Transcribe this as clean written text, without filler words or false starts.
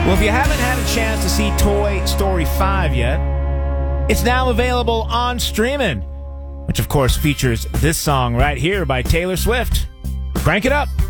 Well, if you haven't had a chance to see Toy Story 5 yet, it's now available on streaming, which of course features this song right here by Taylor Swift. Crank it up.